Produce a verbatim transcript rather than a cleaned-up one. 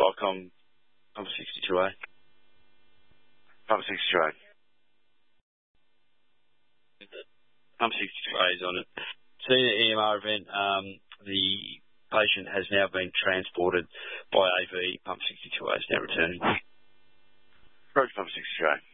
Vicom, pump sixty-two A. Pump sixty-two A. Pump sixty-two A is on it. Seen the E M R event, um, the patient has now been transported by A V. Pump sixty-two A is now returning. Approach pump sixty-two A.